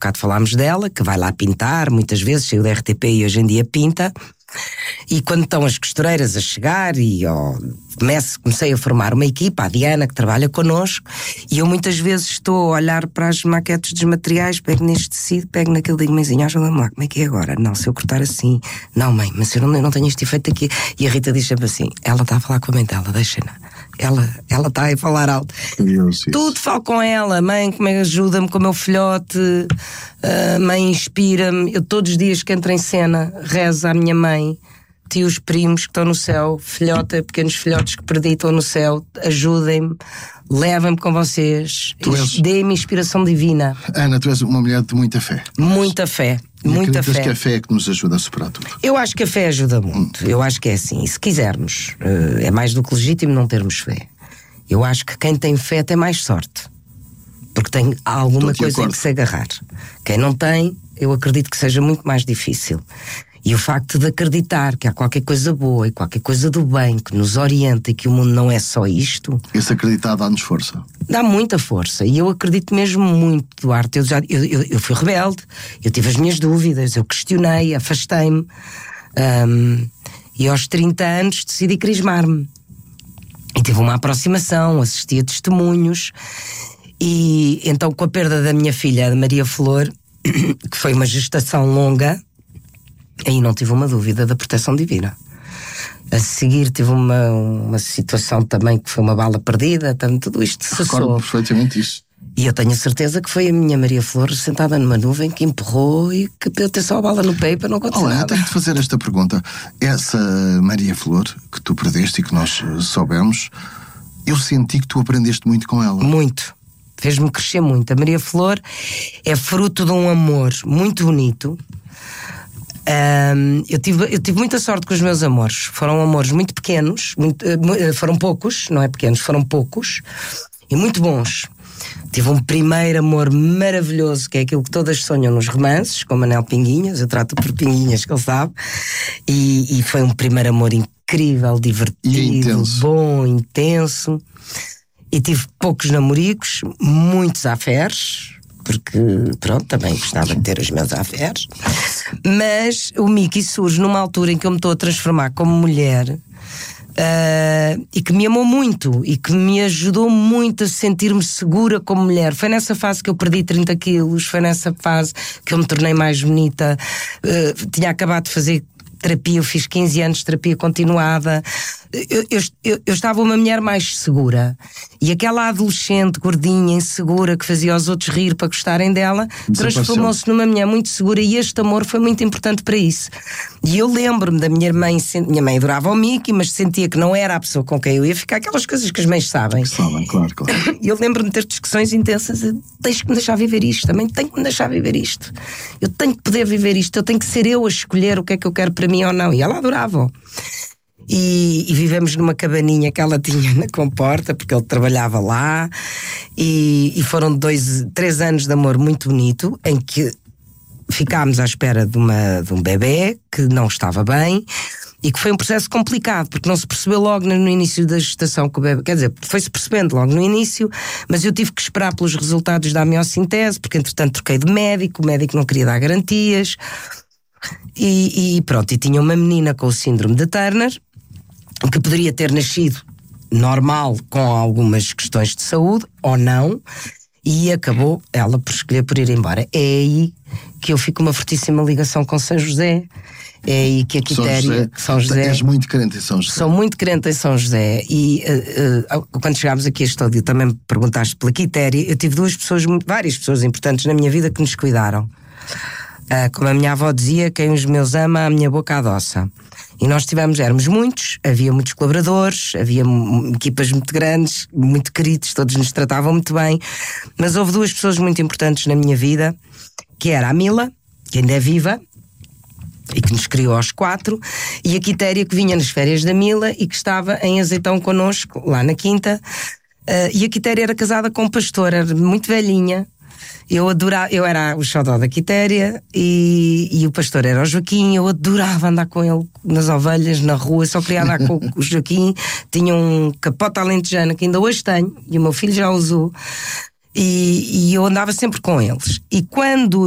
bocado falámos dela, que vai lá pintar, muitas vezes, saiu da RTP e hoje em dia pinta. E quando estão as costureiras a chegar e comecei a formar uma equipa, a Diana, que trabalha connosco, e eu muitas vezes estou a olhar para as maquetes dos materiais, pego neste tecido, pego naquele, digo, mãezinha, ajuda-me lá, como é que é agora? Não, se eu cortar assim, não mãe, mas eu não tenho este efeito aqui. E a Rita diz sempre assim, ela está a falar com a mãe dela, deixa-na. Ela está a falar alto. Tudo falo com ela, mãe, como é que ajuda-me com o meu filhote, mãe, inspira-me. Eu todos os dias que entro em cena rezo à minha mãe, tios, primos que estão no céu, pequenos filhotes que perdi estão no céu, ajudem-me, levem-me com vocês, deem-me inspiração divina. Ana, tu és uma mulher de muita fé. Muita fé. Muita fé. Que a fé é que nos ajuda a superar tudo? Eu acho que a fé ajuda muito. Eu acho que é assim. E se quisermos, é mais do que legítimo não termos fé. Eu acho que quem tem fé tem mais sorte. Porque tem alguma coisa em que se agarrar. Quem não tem, eu acredito que seja muito mais difícil. E o facto de acreditar que há qualquer coisa boa e qualquer coisa do bem que nos orienta e que o mundo não é só isto. Esse acreditar dá-nos força. Dá muita força. E eu acredito mesmo muito, Duarte. Eu fui rebelde, eu tive as minhas dúvidas, eu questionei, afastei-me. E aos 30 anos decidi crismar-me. E tive uma aproximação, assisti a testemunhos. E então, com a perda da minha filha, a Maria Flor, que foi uma gestação longa, aí não tive uma dúvida da proteção divina. A seguir tive uma situação também que foi uma bala perdida, tudo isto cessou. Recordo perfeitamente isso. E eu tenho a certeza que foi a minha Maria Flor sentada numa nuvem que empurrou e que eu ter só a bala no pé para não acontecer nada. Eu tenho de fazer esta pergunta. Essa Maria Flor que tu perdeste e que nós soubemos, eu senti que tu aprendeste muito com ela. Muito. Fez-me crescer muito. A Maria Flor é fruto de um amor muito bonito. Eu tive muita sorte com os meus amores. Foram amores muito pequenos, foram poucos, não é pequenos, foram poucos e muito bons. Tive um primeiro amor maravilhoso, que é aquilo que todas sonham nos romances, com Manel Pinguinhas, eu trato por Pinguinhas, que ele sabe, e foi um primeiro amor incrível, divertido, bom, intenso. E tive poucos namoricos, muitos affaires, porque, pronto, também gostava de ter os meus affaires. Mas o Mickey surge numa altura em que eu me estou a transformar como mulher, e que me amou muito e que me ajudou muito a sentir-me segura como mulher. Foi nessa fase que eu perdi 30 quilos, foi nessa fase que eu me tornei mais bonita. Tinha acabado de fazer terapia, eu fiz 15 anos de terapia continuada. Eu estava uma mulher mais segura. E aquela adolescente gordinha, insegura, que fazia os outros rir para gostarem dela, transformou-se numa mulher muito segura, e este amor foi muito importante para isso. E eu lembro-me da minha mãe adorava o Mickey, mas sentia que não era a pessoa com quem eu ia ficar, aquelas coisas que as mães sabem. Claro. E eu lembro-me de ter discussões intensas. Tens que me deixar viver isto, também tenho que me deixar viver isto. Eu tenho que poder viver isto, eu tenho que ser eu a escolher o que é que eu quero para mim ou não. E ela adorava. E vivemos numa cabaninha que ela tinha na Comporta, porque ele trabalhava lá, e foram 3 anos de amor muito bonito, em que ficámos à espera de um bebê que não estava bem, e que foi um processo complicado, porque não se percebeu logo no início da gestação que o bebê, quer dizer, foi-se percebendo logo no início, mas eu tive que esperar pelos resultados da amniocintese, porque entretanto troquei de médico, o médico não queria dar garantias, e pronto, e tinha uma menina com o síndrome de Turner, que poderia ter nascido normal, com algumas questões de saúde, ou não, e acabou ela por escolher por ir embora. É aí que eu fico uma fortíssima ligação com São José, é aí que a Quitéria... São José. És muito crente em São José. Sou muito crente em São José, e quando chegámos aqui a este estúdio também me perguntaste pela Quitéria. Eu tive várias pessoas importantes na minha vida que nos cuidaram. Como a minha avó dizia, quem os meus ama, a minha boca adoça. E nós éramos muitos, havia muitos colaboradores, havia equipas muito grandes, muito queridos, todos nos tratavam muito bem, mas houve 2 pessoas muito importantes na minha vida, que era a Mila, que ainda é viva, e que nos criou aos 4, e a Quitéria, que vinha nas férias da Mila e que estava em Azeitão connosco, lá na Quinta, e a Quitéria era casada com um pastor, era muito velhinha. Eu era o xodó da Quitéria, e o pastor era o Joaquim. Eu adorava andar com ele nas ovelhas, na rua, só queria andar com o Joaquim. Tinha um capota alentejano que ainda hoje tenho, e o meu filho já usou, e eu andava sempre com eles. E quando